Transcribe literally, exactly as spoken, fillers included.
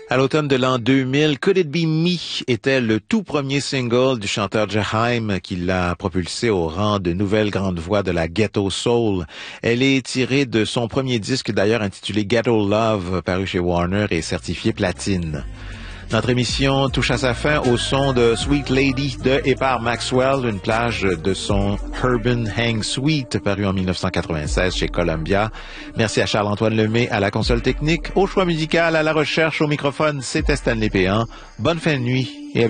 À l'automne de l'an deux mille, Could It Be Me était le tout premier single du chanteur Jaheim qui l'a propulsé au rang de nouvelle grande voix de la Ghetto Soul. Elle est tirée de son premier disque d'ailleurs intitulé Ghetto Love, paru chez Warner et certifié platine. Notre émission touche à sa fin au son de Sweet Lady de et par Maxwell, une plage de son Urban Hang Suite paru en dix-neuf cent quatre-vingt-seize chez Columbia. Merci à Charles-Antoine Lemay à la console technique, au choix musical, à la recherche, au microphone, c'était Stanley Péan. Bonne fin de nuit et à